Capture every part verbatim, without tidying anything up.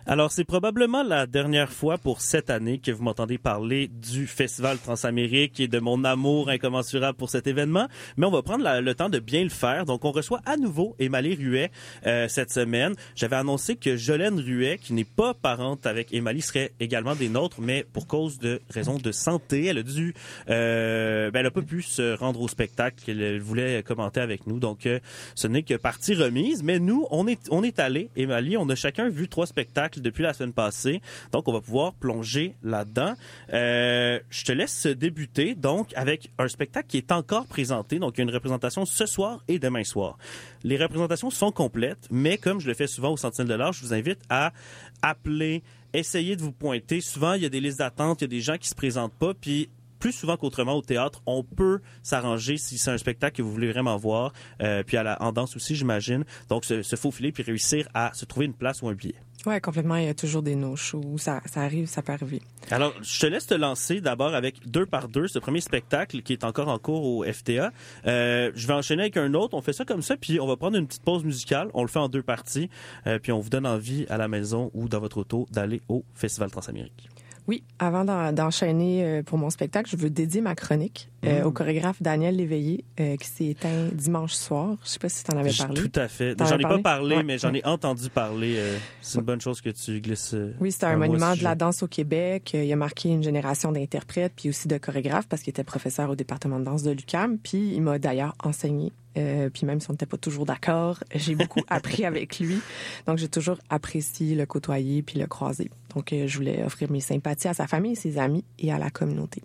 Alors, c'est probablement la dernière fois pour cette année que vous m'entendez parler du Festival Transamérique et de mon amour incommensurable pour cet événement, mais on va prendre la, le temps de bien le faire. Donc, on reçoit à nouveau Émalie Ruet euh, cette semaine. J'avais annoncé que Jolène Ruet, qui n'est pas parente avec Émalie, serait également des nôtres, mais pour cause de raisons de santé, elle a dû, euh, ben, elle a pas pu se rendre au spectacle qu'elle voulait commenter avec nous. Donc, euh, ce n'est que partie remise, mais nous, on est, on est allés, Émalie, on a chacun vu trois spectacles depuis la semaine passée, donc on va pouvoir plonger là-dedans. Euh, je te laisse débuter, donc, avec un spectacle qui est encore présenté, donc il y a une représentation ce soir et demain soir. Les représentations sont complètes, mais comme je le fais souvent au Sentinelle de l'Art, je vous invite à appeler, essayer de vous pointer. Souvent, il y a des listes d'attente, il y a des gens qui se présentent pas, puis plus souvent qu'autrement au théâtre, on peut s'arranger si c'est un spectacle que vous voulez vraiment voir, euh, puis à la, en danse aussi, j'imagine. Donc, se, se faufiler puis réussir à se trouver une place ou un billet. Ouais, complètement. Il y a toujours des no-shows. Ça, ça arrive, ça peut arriver. Alors, je te laisse te lancer d'abord avec deux par deux, ce premier spectacle qui est encore en cours au F T A. Euh, je vais enchaîner avec un autre. On fait ça comme ça, puis on va prendre une petite pause musicale. On le fait en deux parties, euh, puis on vous donne envie à la maison ou dans votre auto d'aller au Festival Transamérique. Oui, avant d'en, d'enchaîner pour mon spectacle, je veux dédier ma chronique euh, mmh. au chorégraphe Daniel Léveillé, euh, qui s'est éteint dimanche soir. Je sais pas si tu en avais parlé. Tout à fait. T'en j'en ai parlé? pas parlé, ouais. mais j'en ai entendu parler. Euh, c'est ouais. une bonne chose que tu glisses. Euh, oui, c'est un monument de la danse au Québec. Il a marqué une génération d'interprètes puis aussi de chorégraphes parce qu'il était professeur au département de danse de l'U Q A M. Puis il m'a d'ailleurs enseigné. Euh, puis même si on n'était pas toujours d'accord, j'ai beaucoup appris avec lui. Donc, j'ai toujours apprécié le côtoyer puis le croiser. Donc, euh, je voulais offrir mes sympathies à sa famille, ses amis et à la communauté.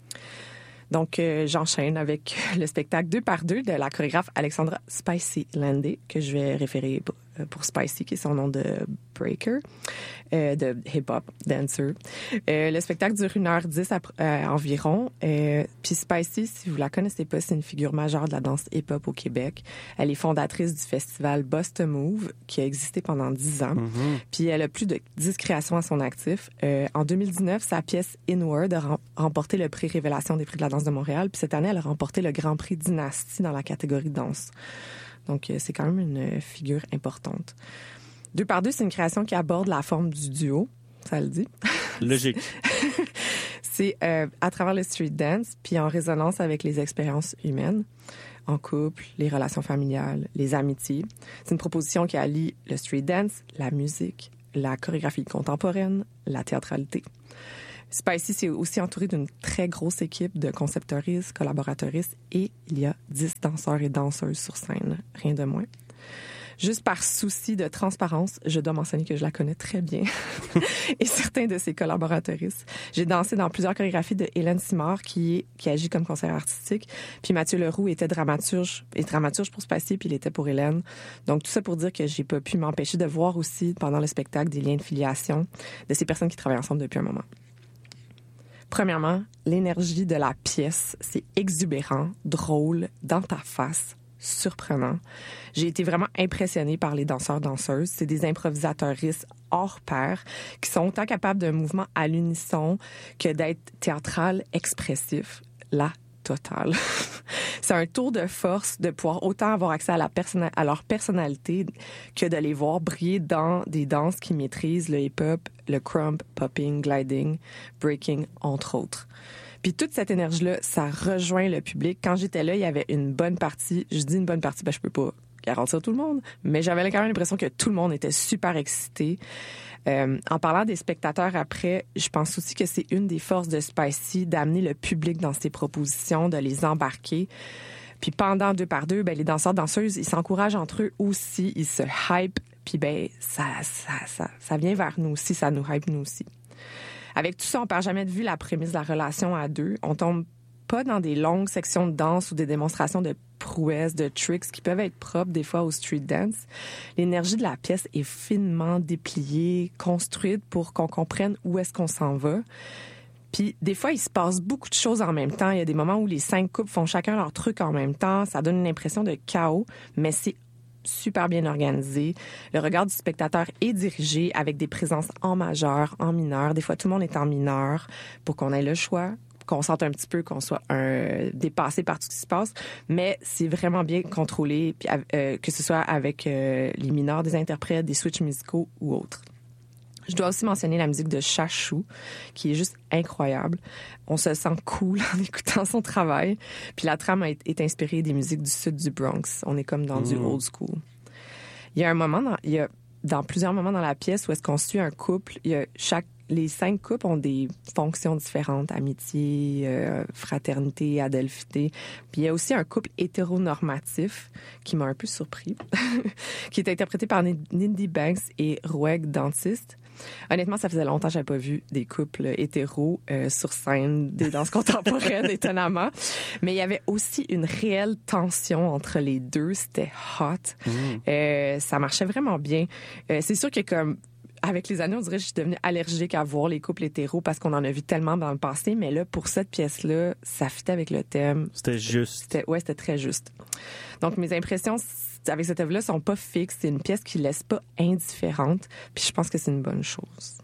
Donc, euh, j'enchaîne avec le spectacle deux par deux de la chorégraphe Alexandra Spicy Landé, que je vais référer pour, pour Spicy, qui est son nom de breaker, euh, de hip-hop dancer. Euh, le spectacle dure une heure dix à, euh, environ. Euh, Puis Spicy, si vous la connaissez pas, c'est une figure majeure de la danse hip-hop au Québec. Elle est fondatrice du festival Bust Move, qui a existé pendant dix ans. Mm-hmm. Puis elle a plus de dix créations à son actif. Euh, en deux mille dix-neuf, sa pièce Inward a rem- remporté le prix Révélation des prix de la danse de Montréal. Puis cette année, elle a remporté le Grand Prix Dynastie dans la catégorie danse. Donc, c'est quand même une figure importante. Deux par deux, c'est une création qui aborde la forme du duo, ça le dit. Logique. C'est euh, à travers le street dance, puis en résonance avec les expériences humaines, en couple, les relations familiales, les amitiés. C'est une proposition qui allie le street dance, la musique, la chorégraphie contemporaine, la théâtralité. Spicy, c'est aussi entouré d'une très grosse équipe de concepteuristes, collaborateuristes et il y a dix danseurs et danseuses sur scène, rien de moins. Juste par souci de transparence, je dois mentionner que je la connais très bien et certains de ses collaborateuristes. J'ai dansé dans plusieurs chorégraphies de Hélène Simard qui, est, qui agit comme conseillère artistique. Puis Mathieu Leroux était dramaturge, et dramaturge pour Spicy, puis il était pour Hélène. Donc tout ça pour dire que j'ai pas pu m'empêcher de voir aussi pendant le spectacle des liens de filiation de ces personnes qui travaillent ensemble depuis un moment. Premièrement, l'énergie de la pièce, c'est exubérant, drôle, dans ta face, surprenant. J'ai été vraiment impressionnée par les danseurs-danseuses. C'est des improvisateuristes hors pair qui sont autant capables d'un mouvement à l'unisson que d'être théâtral, expressif. La totale. C'est un tour de force de pouvoir autant avoir accès à, la persona- à leur personnalité que de les voir briller dans des danses qui maîtrisent le hip-hop, le crump, popping, gliding, breaking, entre autres. Puis toute cette énergie-là, ça rejoint le public. Quand j'étais là, il y avait une bonne partie. Je dis une bonne partie, ben je peux pas garantir tout le monde, mais j'avais quand même l'impression que tout le monde était super excité. Euh, en parlant des spectateurs après, je pense aussi que c'est une des forces de Spicy d'amener le public dans ses propositions, de les embarquer. Puis pendant deux par deux, ben les danseurs danseuses, ils s'encouragent entre eux aussi, ils se hype. Puis ben ça, ça, ça, ça vient vers nous aussi, ça nous hype nous aussi. Avec tout ça, on perd jamais de vue la prémisse de la relation à deux. On tombe pas dans des longues sections de danse ou des démonstrations de prouesses, de tricks qui peuvent être propres des fois au street dance. L'énergie de la pièce est finement dépliée, construite pour qu'on comprenne où est-ce qu'on s'en va. Puis des fois, il se passe beaucoup de choses en même temps. Il y a des moments où les cinq couples font chacun leur truc en même temps. Ça donne une impression de chaos, mais c'est super bien organisé. Le regard du spectateur est dirigé avec des présences en majeur, en mineur. Des fois, tout le monde est en mineur pour qu'on ait le choix, qu'on sente un petit peu qu'on soit un, dépassé par tout ce qui se passe, mais c'est vraiment bien contrôlé, puis, euh, que ce soit avec euh, les mineurs des interprètes, des switches musicaux ou autres. Je dois aussi mentionner la musique de Chachou, qui est juste incroyable. On se sent cool en écoutant son travail. Puis la trame est inspirée des musiques du sud du Bronx. On est comme dans mmh. du old school. Il y a un moment, dans, il y a dans plusieurs moments dans la pièce où est-ce qu'on suit un couple. Il y a chaque Les cinq couples ont des fonctions différentes, amitié, euh, fraternité, adelphité. Puis il y a aussi un couple hétéronormatif qui m'a un peu surpris, qui est interprété par Nindy Banks et Roeg Dentist. Honnêtement, ça faisait longtemps que j'avais pas vu des couples hétéros euh, sur scène, des danses contemporaines, étonnamment. Mais il y avait aussi une réelle tension entre les deux. C'était hot. Mmh. Euh, ça marchait vraiment bien. Euh, c'est sûr que comme avec les années, on dirait que je suis devenue allergique à voir les couples hétéros parce qu'on en a vu tellement dans le passé. Mais là, pour cette pièce-là, ça fitait avec le thème. C'était juste. C'était, ouais, c'était très juste. Donc, mes impressions avec cette œuvre-là sont pas fixes. C'est une pièce qui laisse pas indifférente. Puis je pense que c'est une bonne chose.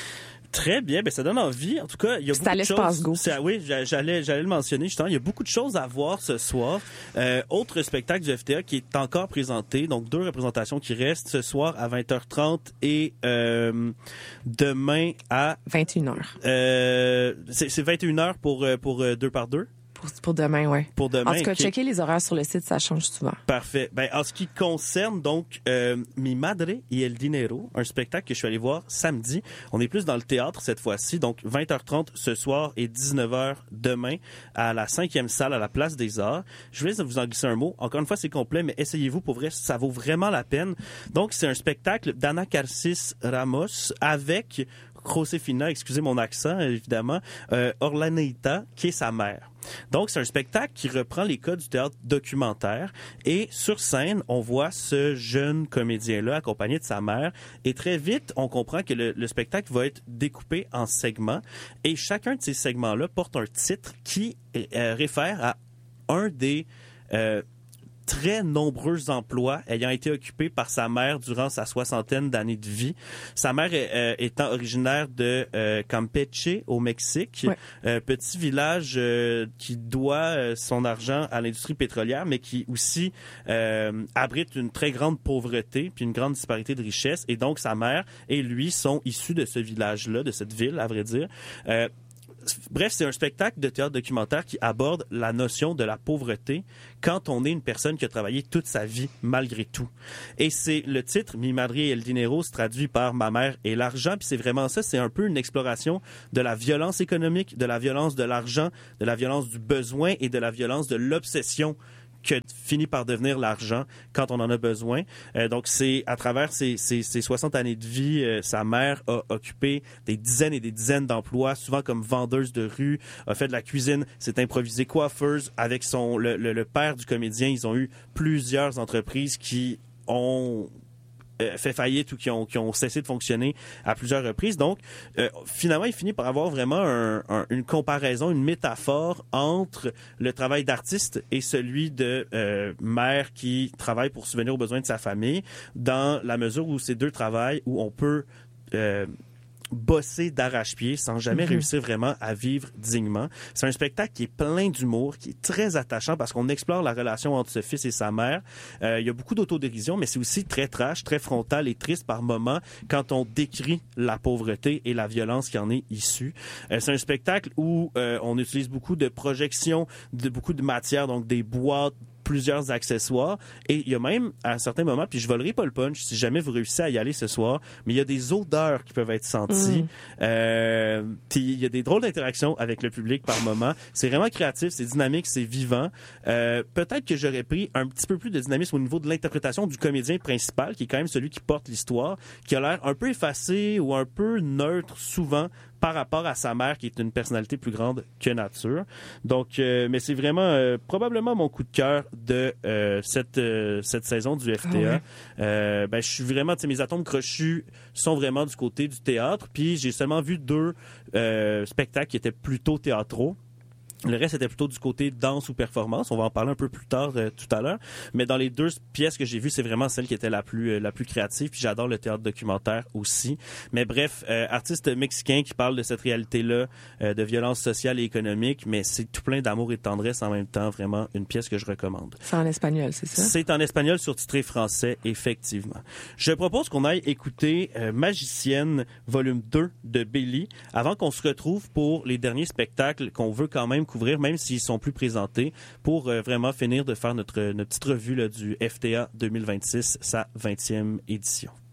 Très bien, ben ça donne envie. En tout cas, il y a beaucoup de choses. Go. Oui, j'allais, j'allais le mentionner justement. Il y a beaucoup de choses à voir ce soir. Euh, autre spectacle du F T A qui est encore présenté, donc deux représentations qui restent ce soir à vingt heures trente et euh, demain à vingt et une heures. Euh, c'est, c'est vingt et une heures pour pour deux par deux. Pour, pour demain, oui. Pour demain. En tout cas, okay. checker les horaires sur le site, ça change souvent. Parfait. Ben, en ce qui concerne, donc, euh, Mi Madre y el Dinero, un spectacle que je suis allé voir samedi. On est plus dans le théâtre cette fois-ci. Donc, vingt heures trente ce soir et dix-neuf heures demain à la cinquième salle à la Place des Arts. Je voulais vous en glisser un mot. Encore une fois, c'est complet, mais essayez-vous pour vrai. Ça vaut vraiment la peine. Donc, c'est un spectacle d'Anna Carcis Ramos avec Josefina, excusez mon accent, évidemment, euh, Orlaneita, qui est sa mère. Donc, c'est un spectacle qui reprend les codes du théâtre documentaire et sur scène, on voit ce jeune comédien-là accompagné de sa mère et très vite, on comprend que le, le spectacle va être découpé en segments et chacun de ces segments-là porte un titre qui euh, réfère à un des euh, très nombreux emplois ayant été occupés par sa mère durant sa soixantaine d'années de vie. Sa mère euh, étant originaire de euh, Campeche, au Mexique, ouais. euh, petit village euh, qui doit euh, son argent à l'industrie pétrolière, mais qui aussi euh, abrite une très grande pauvreté puis une grande disparité de richesse. Et donc, sa mère et lui sont issus de ce village-là, de cette ville, à vrai dire. Euh, Bref, c'est un spectacle de théâtre documentaire qui aborde la notion de la pauvreté quand on est une personne qui a travaillé toute sa vie malgré tout. Et c'est le titre, Mi Madre y el Dinero, se traduit par Ma mère et l'argent. Puis c'est vraiment ça, c'est un peu une exploration de la violence économique, de la violence de l'argent, de la violence du besoin et de la violence de l'obsession que finit par devenir l'argent quand on en a besoin. Euh, donc, c'est à travers ces, ces, ces soixante années de vie, euh, sa mère a occupé des dizaines et des dizaines d'emplois, souvent comme vendeuse de rue, a fait de la cuisine, s'est improvisée coiffeuse. Avec son le, le, le père du comédien, ils ont eu plusieurs entreprises qui ont fait faillite ou qui ont, qui ont cessé de fonctionner à plusieurs reprises. Donc, euh, finalement, il finit par avoir vraiment un, un, une comparaison, une métaphore entre le travail d'artiste et celui de euh, mère qui travaille pour subvenir aux besoins de sa famille, dans la mesure où ces deux travails, où on peut euh, bosser d'arrache-pied sans jamais mm-hmm. réussir vraiment à vivre dignement. C'est un spectacle qui est plein d'humour, qui est très attachant parce qu'on explore la relation entre ce fils et sa mère. Euh, il y a beaucoup d'autodérision, mais c'est aussi très trash, très frontal et triste par moments quand on décrit la pauvreté et la violence qui en est issue. Euh, c'est un spectacle où euh, on utilise beaucoup de projections, de beaucoup de matière, donc des boîtes, plusieurs accessoires. Et il y a même, à un certain moment, puis je volerai pas le punch si jamais vous réussissez à y aller ce soir, mais il y a des odeurs qui peuvent être senties. Mm. Euh, puis il y a des drôles d'interactions avec le public par moment. C'est vraiment créatif, c'est dynamique, c'est vivant. Euh, peut-être que j'aurais pris un petit peu plus de dynamisme au niveau de l'interprétation du comédien principal, qui est quand même celui qui porte l'histoire, qui a l'air un peu effacé ou un peu neutre souvent par rapport à sa mère, qui est une personnalité plus grande que nature. Donc, euh, mais c'est vraiment euh, probablement mon coup de cœur de euh, cette euh, cette saison du F T A. Ah ouais. euh, ben, je suis vraiment, tu sais, mes atomes crochus sont vraiment du côté du théâtre. Puis j'ai seulement vu deux euh, spectacles qui étaient plutôt théâtraux. Le reste était plutôt du côté danse ou performance. On va en parler un peu plus tard euh, tout à l'heure. Mais dans les deux pièces que j'ai vues, c'est vraiment celle qui était la plus euh, la plus créative. Puis j'adore le théâtre documentaire aussi. Mais bref, euh, artiste mexicain qui parle de cette réalité-là, euh, de violence sociale et économique, mais c'est tout plein d'amour et de tendresse en même temps. Vraiment une pièce que je recommande. C'est en espagnol, c'est ça? C'est en espagnol surtitré français, effectivement. Je propose qu'on aille écouter euh, Magicienne, volume deux de Belly, avant qu'on se retrouve pour les derniers spectacles qu'on veut quand même couvrir, même s'ils sont plus présentés, pour euh, vraiment finir de faire notre, notre petite revue là, du F T A deux mille vingt-six, sa vingtième édition.